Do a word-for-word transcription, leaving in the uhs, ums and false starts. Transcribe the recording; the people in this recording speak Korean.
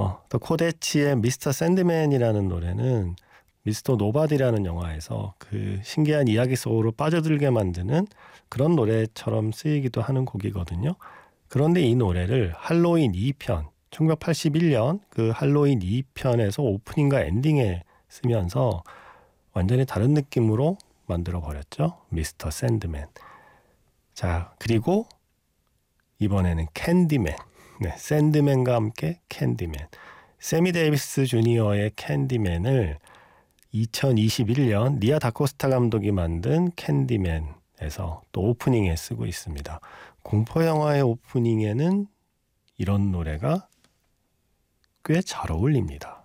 어, 또 코데치의 미스터 샌드맨이라는 노래는 미스터 노바디라는 영화에서 그 신기한 이야기 속으로 빠져들게 만드는 그런 노래처럼 쓰이기도 하는 곡이거든요. 그런데 이 노래를 할로윈 이 편, 천구백팔십일 년 그 할로윈 이 편에서 오프닝과 엔딩에 쓰면서 완전히 다른 느낌으로 만들어 버렸죠. 미스터 샌드맨. 자, 그리고 이번에는 캔디맨. 네, 샌드맨과 함께 캔디맨. 세미 데이비스 주니어의 캔디맨을 이천이십일 년 리아 다코스타 감독이 만든 캔디맨에서 또 오프닝에 쓰고 있습니다. 공포 영화의 오프닝에는 이런 노래가 꽤 잘 어울립니다.